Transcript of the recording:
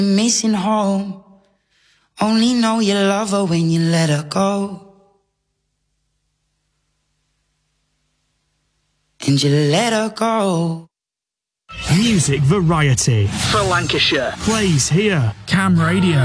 Missing home. Only know you love her when you let her go. And you let her go. Music variety for Lancashire plays here. Cam Radio.